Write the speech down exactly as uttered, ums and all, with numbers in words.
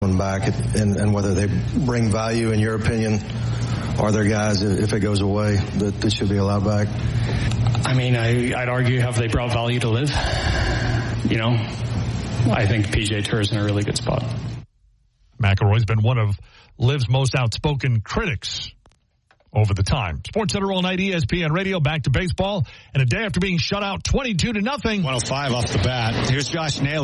back and, and whether they bring value, in your opinion, are there guys, if it goes away, that, that should be allowed back? I mean, I, I'd argue, have they brought value to Liv? You know, I think P J Tuur's in a really good spot. McIlroy's been one of Liv's most outspoken critics over the time. Sports Center all night, E S P N Radio, back to baseball. And a day after being shut out twenty-two to nothing. one oh five off the bat. Here's Josh Naylor.